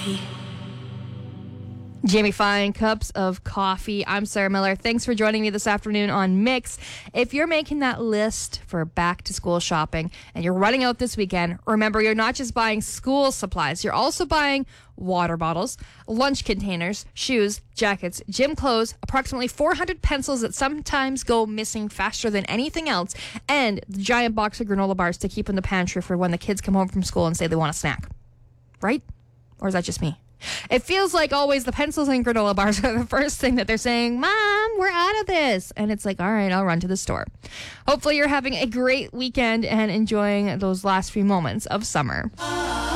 coffee. Jamie Fine, Cups of Coffee. I'm Sarah Miller. Thanks for joining me this afternoon on Mix. If you're making that list for back to school shopping and you're running out this weekend, remember you're not just buying school supplies, you're also buying water bottles, lunch containers, shoes, jackets, gym clothes, approximately 400 pencils that sometimes go missing faster than anything else, and the giant box of granola bars to keep in the pantry for when the kids come home from school and say they want a snack. Right? Or is that just me? It feels like always the pencils and granola bars are the first thing that they're saying, Mom, we're out of this. And it's like, all right, I'll run to the store. Hopefully you're having a great weekend and enjoying those last few moments of summer.